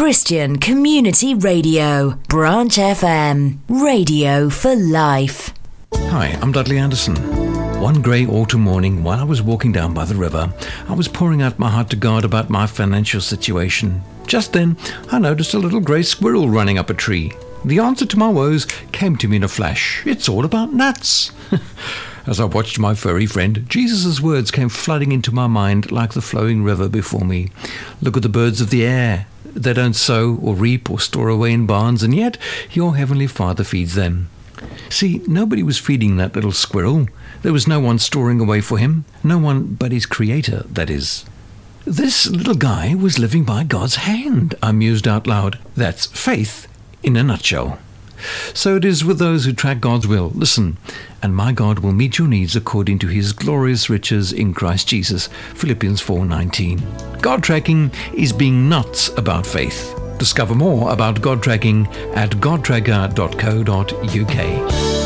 Christian Community Radio, Branch FM, radio for life. Hi, I'm Dudley Anderson. One grey autumn morning, while I was walking down by the river, I was pouring out my heart to God about my financial situation. Just then, I noticed a little grey squirrel running up a tree. The answer to my woes came to me in a flash. It's all about nuts. As I watched my furry friend, Jesus' words came flooding into my mind like the flowing river before me. Look at the birds of the air. They don't sow or reap or store away in barns, and yet your heavenly Father feeds them. See, nobody was feeding that little squirrel. There was no one storing away for him. No one but his Creator, that is. This little guy was living by God's hand, I mused out loud. That's faith in a nutshell. So it is with those who track God's will. Listen, and my God will meet your needs according to his glorious riches in Christ Jesus. Philippians 4:19. God tracking is being nuts about faith. Discover more about God tracking at godtracker.co.uk.